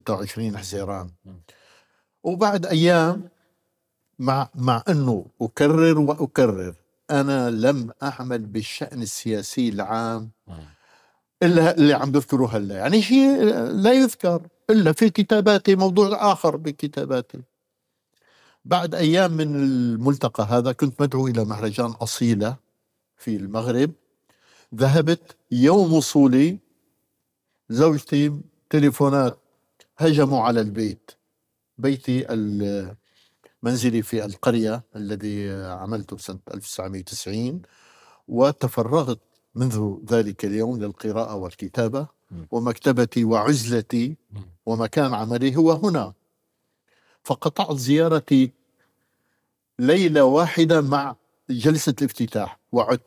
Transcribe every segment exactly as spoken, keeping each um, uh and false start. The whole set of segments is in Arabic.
عشرين حزيران. وبعد أيام مع مع أنه أكرر وأكرر أنا لم أعمل بالشأن السياسي العام إلا اللي عم بذكره هلا، يعني شيء لا يذكر إلا في كتاباتي، موضوع آخر بكتاباتي. بعد أيام من الملتقى هذا كنت مدعو إلى مهرجان أصيلة في المغرب. ذهبت يوم وصولي زوجتي تليفونات هجموا على البيت، بيتي المنزلي في القرية الذي عملته سنة ألف وتسعمائة وتسعين، وتفرغت منذ ذلك اليوم للقراءة والكتابة، ومكتبتي وعزلتي ومكان عملي هو هنا. فقطعت زيارتي ليلة واحدة مع جلسة الافتتاح وعدت.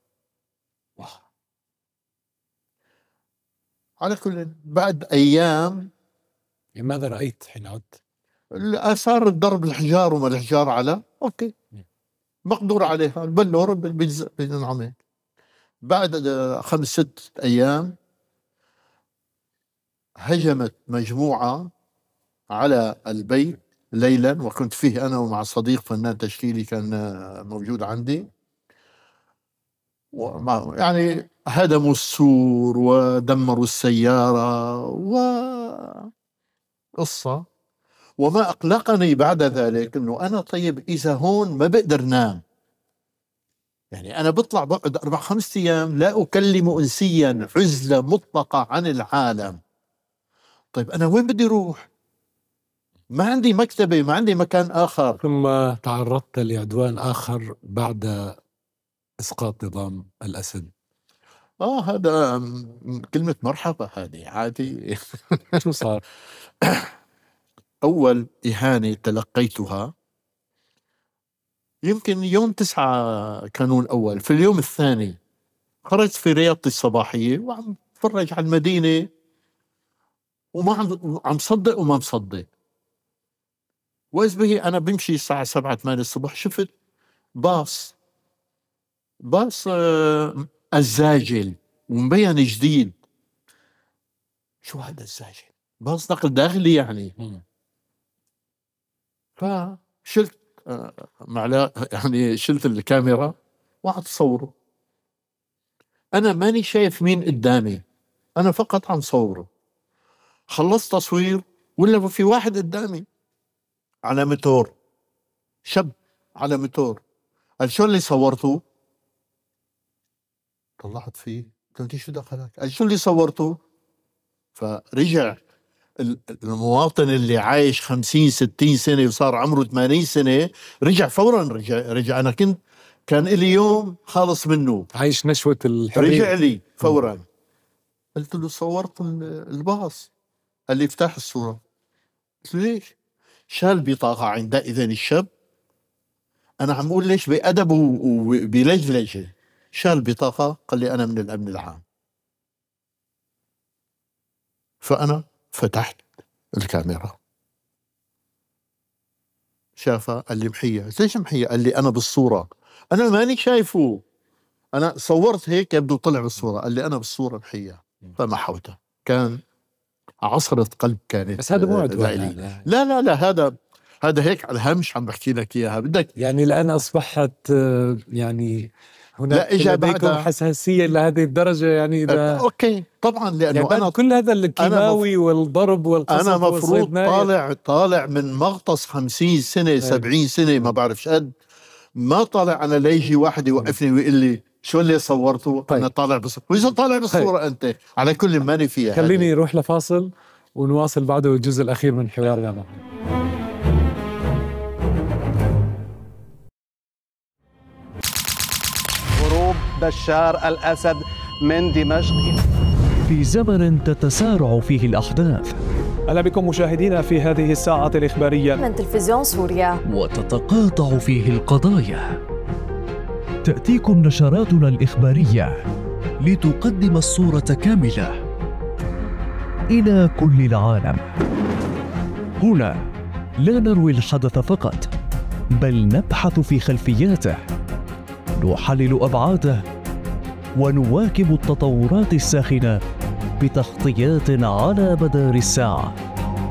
على كل بعد أيام ماذا رأيت حين عدت؟ آثار الضرب، الحجار وما الحجار على أوكي مقدور عليها، البلور بينعمل. بعد خمس ست أيام هجمت مجموعة على البيت ليلا، وكنت فيه أنا ومع صديق فنان تشكيلي كان موجود عندي، يعني هدموا السور ودمروا السيارة وقصة. وما أقلقني بعد ذلك أنه أنا طيب إذا هون ما بقدر نام، يعني أنا بطلع بقعد أربع خمس أيام لا أكلم إنسيا، عزلة مطلقة عن العالم. طيب أنا وين بدي روح؟ ما عندي مكتبة، ما عندي مكان آخر. ثم تعرضت لعدوان آخر بعد إسقاط نظام الأسد. آه هذا كلمة مرحبا، هذه عادي. شو صار؟ أول إهانة تلقيتها يمكن يوم تسعة كانون أول. في اليوم الثاني خرجت في رياضتي الصباحية وعم اتفرج على المدينة، وما عم عم صدق وما مصدق. وإذ به أنا بمشي الساعة سبعة ثمانية الصبح شفت باص باص آه الزاجل ومبين جديد. شو هذا الزاجل؟ باص نقل داخلي يعني. فشلت آه معلا يعني شلت الكاميرا وقعدت صوره. أنا ماني شايف مين قدامي، أنا فقط عم صوره. خلصت تصوير ولا في واحد قدامي على موتور، شاب على موتور. قال شو اللي صورته؟ طلعت فيه قلت شو دخلك؟ قال شو اللي صورته؟ فرجع المواطن اللي عايش خمسين ستين سنة وصار عمره ثمانين سنة، رجع فورا. رجع رجع أنا كنت كان إلي يوم خالص منه، عايش نشوة الحرية. رجع لي فورا. قلت له صورت الباص. قال لي افتح الصورة. قلت له ليش؟ شال بطاقة عندئذ الشاب، أنا عم أقول ليش بأدب وبلجلجة. شال بطاقة قال لي أنا من الأمن العام. فأنا فتحت الكاميرا، شافها قال لي محية. ليش محية؟ قال لي أنا بالصورة، أنا ماني شايفه، أنا صورت هيك يبدو طلع بالصورة. قال لي أنا بالصورة محية. فمحوتها. كان عصرة قلب كانت. بس هذا مو عدوان. لا لا لا هذا هذا هيك على الهمش عم بحكي لك إياها. بدك يعني الآن أصبحت يعني هناك لديكم حساسية لهذه الدرجة؟ يعني إذا أوكي طبعا، لأنه يعني أنا كل هذا الكيماوي مف... والضرب والقصف أنا مفروض طالع طالع من مغطس خمسين سنة سبعين سنة ما بعرف شقد، ما طالع أنا ليجي واحد يوقفني ويقول لي شو اللي صورته. طيب. أنا طالع بالصورة. وإذا طالع بالصورة طيب. أنت على كل ماني فيها. خليني نروح لفاصل ونواصل بعده الجزء الأخير من حوارنا معه. هروب بشار الأسد من دمشق. في زمن تتسارع فيه الأحداث، أهلا بكم مشاهدينا في هذه الساعة الإخبارية من تلفزيون سوريا، وتتقاطع فيه القضايا، تأتيكم نشراتنا الإخبارية لتقدم الصورة كاملة إلى كل العالم. هنا لا نروي الحدث فقط، بل نبحث في خلفياته، نحلل أبعاده، ونواكب التطورات الساخنة بتغطيات على مدار الساعة.